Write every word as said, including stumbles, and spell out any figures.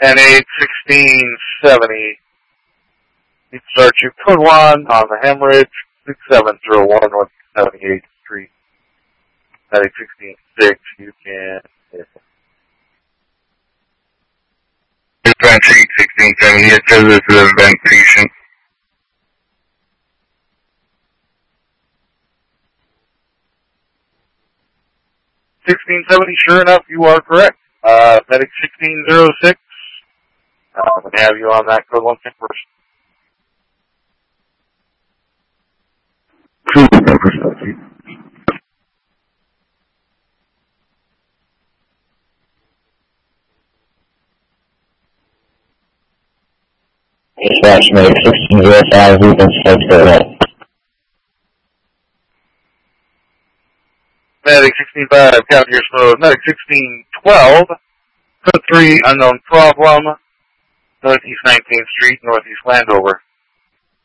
N eight sixteen seventy. You start your code one on the Hemorrhage, six seven zero one North seventy-eighth Street. Medic sixteen six, you can... Dispatch eight sixteen seventy, it says this is a vent patient. sixteen seventy, sure enough, you are correct. Uh, Medic sixteen zero six, uh, I'm going to have you on that code one first. Dispatch Medic sixteen zero five, we've been supposed to go ahead. Medic sixteen five, count your mode. Medic sixteen twelve, code three, unknown problem, Northeast nineteenth Street, Northeast Landover.